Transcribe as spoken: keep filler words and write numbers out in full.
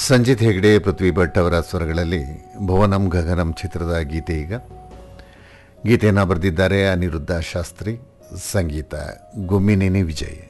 ಸಂಜಿತ್ ಹೆಗ್ಡೆ, ಪೃಥ್ವಿ ಭಟ್ ಅವರ ಸ್ವರಗಳಲ್ಲಿ ಭುವನಂ ಗಗನಂ ಚಿತ್ರದ ಗೀತೆ. ಈಗ ಗೀತೆಯನ್ನು ಬರೆದಿದ್ದಾರೆ ಅನಿರುದ್ಧ ಶಾಸ್ತ್ರಿ, ಸಂಗೀತ ಗುಮ್ಮಿನೇನಿ ವಿಜಯ್.